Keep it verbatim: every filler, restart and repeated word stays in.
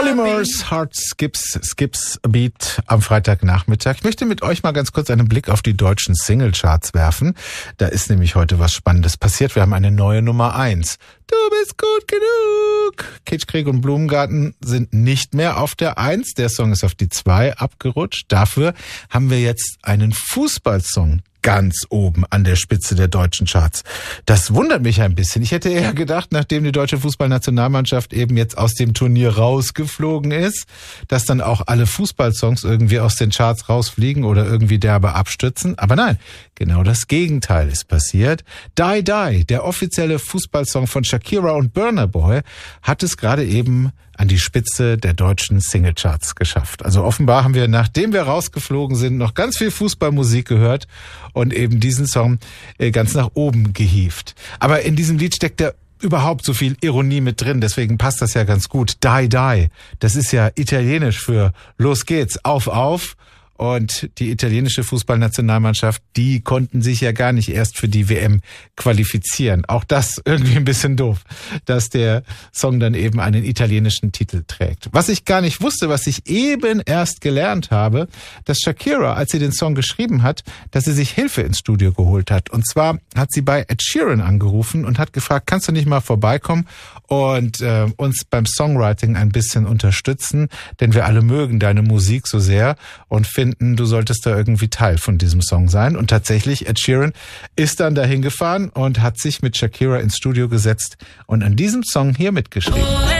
Polymers, Heart Skips, Skips a Beat am Freitagnachmittag. Ich möchte mit euch mal ganz kurz einen Blick auf die deutschen Singlecharts werfen. Da ist nämlich heute was Spannendes passiert. Wir haben eine neue Nummer eins. Du bist gut genug. Kitschkrieg und Blumengarten sind nicht mehr auf der eins. Der Song ist auf die zwei abgerutscht. Dafür haben wir jetzt einen Fußballsong ganz oben an der Spitze der deutschen Charts. Das wundert mich ein bisschen. Ich hätte eher gedacht, nachdem die deutsche Fußballnationalmannschaft eben jetzt aus dem Turnier rausgeflogen ist, dass dann auch alle Fußballsongs irgendwie aus den Charts rausfliegen oder irgendwie derbe abstürzen. Aber nein, genau das Gegenteil ist passiert. Die Die, der offizielle Fußballsong von Shakira und Burna Boy, hat es gerade eben an die Spitze der deutschen Singlecharts geschafft. Also offenbar haben wir, nachdem wir rausgeflogen sind, noch ganz viel Fußballmusik gehört und eben diesen Song ganz nach oben gehievt. Aber in diesem Lied steckt ja überhaupt so viel Ironie mit drin, deswegen passt das ja ganz gut. Die Die, das ist ja italienisch für los geht's, auf, auf. Und die italienische Fußballnationalmannschaft, die konnten sich ja gar nicht erst für die W M qualifizieren. Auch das irgendwie ein bisschen doof, dass der Song dann eben einen italienischen Titel trägt. Was ich gar nicht wusste, was ich eben erst gelernt habe, dass Shakira, als sie den Song geschrieben hat, dass sie sich Hilfe ins Studio geholt hat. Und zwar hat sie bei Ed Sheeran angerufen und hat gefragt, kannst du nicht mal vorbeikommen und äh, uns beim Songwriting ein bisschen unterstützen, denn wir alle mögen deine Musik so sehr und finden, du solltest da irgendwie Teil von diesem Song sein. Und tatsächlich, Ed Sheeran ist dann dahin gefahren und hat sich mit Shakira ins Studio gesetzt und an diesem Song hier mitgeschrieben.